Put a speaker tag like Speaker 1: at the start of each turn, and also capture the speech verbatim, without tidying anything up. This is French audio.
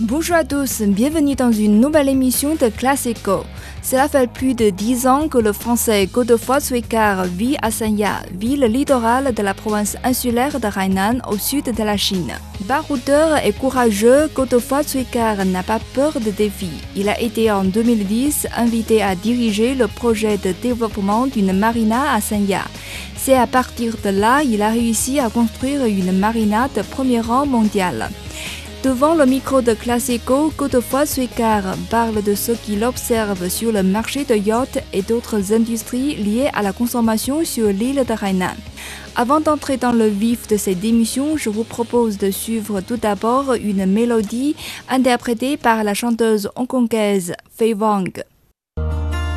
Speaker 1: Bonjour à tous, bienvenue dans une nouvelle émission de Classico. Cela fait plus de dix ans que le Français Godefroy Cvicar vit à Sanya, ville littorale de la province insulaire de Hainan au sud de la Chine. Baroudeur et courageux, Godefroy Cvicar n'a pas peur de défis. Il a été en deux mille dix invité à diriger le projet de développement d'une marina à Sanya. C'est à partir de là qu'il a réussi à construire une marina de premier rang mondial. Devant le micro de Classico, Godefroy Cvicar parle de ce qu'il observe sur le marché de yachts et d'autres industries liées à la consommation sur l'île de Hainan. Avant d'entrer dans le vif de cette émission, je vous propose de suivre tout d'abord une mélodie interprétée par la chanteuse hongkongaise Fei Wang.